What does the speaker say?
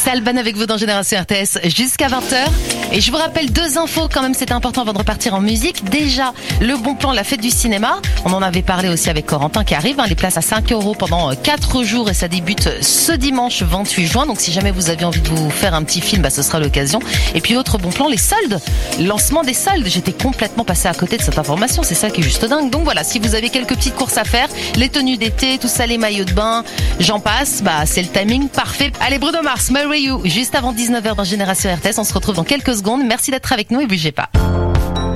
C'est Alban avec vous dans Génération RTS jusqu'à 20h. Et je vous rappelle 2 infos quand même, c'était important avant de repartir en musique. Déjà, le bon plan, la fête du cinéma. On en avait parlé aussi avec Corentin qui arrive. Les places à 5 € pendant 4 jours et ça débute ce dimanche 28 juin. Donc si jamais vous avez envie de vous faire un petit film, ce sera l'occasion. Et puis autre bon plan, les soldes. Lancement des soldes. J'étais complètement passé à côté de cette information. C'est ça qui est juste dingue. Donc voilà, si vous avez quelques petites courses à faire, les tenues d'été, tout ça, les maillots de bain, j'en passe, c'est le timing parfait. Allez, Bruno Mars, Marry You, juste avant 19h dans Génération RTS. On se retrouve dans quelques secondes. Merci d'être avec nous et bougez pas.